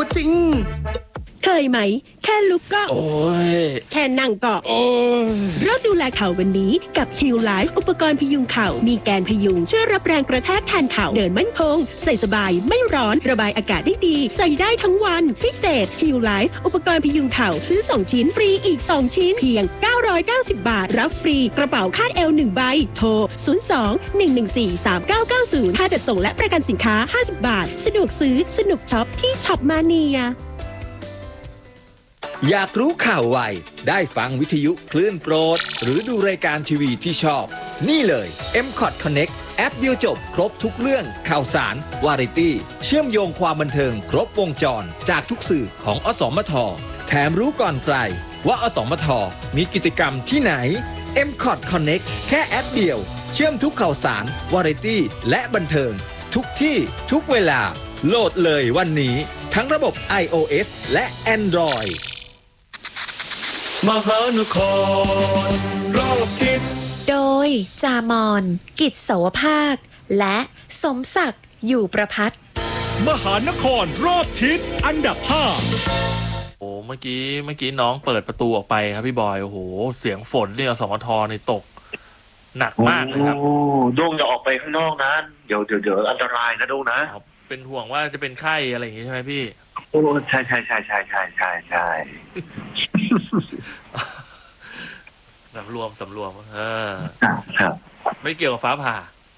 จริงเคยไหมแค่ลุกก็โอ้ยแค่นั่งก็โอ้ยเริ่มดูแลเข่าวันนี้กับ Heal Life อุปกรณ์พยุงเข่ามีแกนพยุงช่วยรับแรงกระแทกแทนเข่าเดินมั่นคงใส่สบายไม่ร้อนระบายอากาศได้ดีใส่ได้ทั้งวันพิเศษ Heal Life อุปกรณ์พยุงเข่าซื้อ2ชิ้นฟรีอีก2ชิ้นเพียง990 บาทรับฟรีกระเป๋าคาดเอว1ใบโทร02-114-3990ค่าจัดส่งและประกันสินค้า50 บาทสะดวกซื้อสนุกช็อปที่ช็อปมาเนียอยากรู้ข่าวไวได้ฟังวิทยุคลื่นโปรดหรือดูรายการทีวีที่ชอบนี่เลย M-Cot Connect แอปเดียวจบครบทุกเรื่องข่าวสารวาไรตี้เชื่อมโยงความบันเทิงครบวงจรจากทุกสื่อของอสมทแถมรู้ก่อนใครว่าอสมทมีกิจกรรมที่ไหน M-Cot Connect แค่แอปเดียวเชื่อมทุกข่าวสารวาไรตี้และบันเทิงทุกที่ทุกเวลาโหลดเลยวันนี้ทั้งระบบ iOS และ Android มหานครรอบทิศโดยจามอนกิจเสาวภาคและสมศักดิ์อยู่ประพัฒน์มหานครรอบทิศอันดับโอ้เมื่อกี้น้องเปิดประตูออกไปครับพี่บอยโอ้โหเสียงฝนเนี่ยอสมทนี่ตกหนักมากเลยครับโอ้โด่งอย่าออกไปข้างนอกนะเดี๋ยวอันตรายนะโด่งนะเป็นห่วงว่าจะเป็นไข้อะไรอย่างงี้ใช่ไหมพี่โอ้ใช่สำรวมครับไม่เกี่ยวกับฟ้าผ่า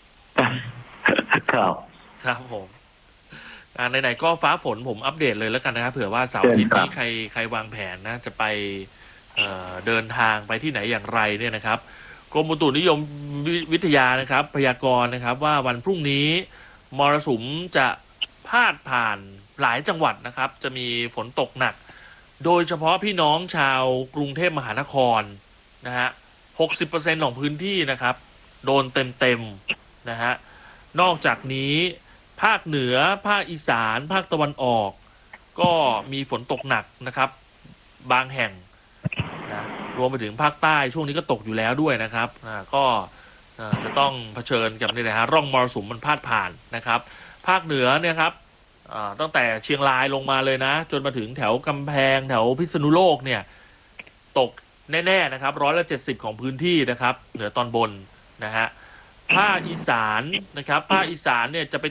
ครับผมไหนๆก็ฟ้าฝนผมอัปเดตเลยแล้วกันนะครับเผื่อว่าเสาร์อาทิตย์นี้ใครวางแผนนะจะไปเดินทางไปที่ไหนอย่างไรเนี่ยนะครับกรมอุตุนิยมวิทยานะครับพยากรณ์นะครับว่าวันพรุ่งนี้มรสุมจะพาดผ่านหลายจังหวัดนะครับจะมีฝนตกหนักโดยเฉพาะพี่น้องชาวกรุงเทพมหานครนะฮะ 60% ของพื้นที่นะครับโดนเต็มนะฮะนอกจากนี้ภาคเหนือภาคอีสานภาคตะวันออกก็มีฝนตกหนักนะครับบางแห่งนะรวมไปถึงภาคใต้ช่วงนี้ก็ตกอยู่แล้วด้วยนะครับก็จะต้องเผชิญกับนี่นะฮะร่องมรสุมมันพาดผ่านนะครับภาคเหนือเนี่ยครับตั้งแต่เชียงรายลงมาเลยนะจนมาถึงแถวกำแพงแถวพิษณุโลกเนี่ยตกแน่ๆนะครับ170ของพื้นที่นะครับเหนือตอนบนนะฮะภาคอีสานนะครับภาคอีสานเนี่ยจะไป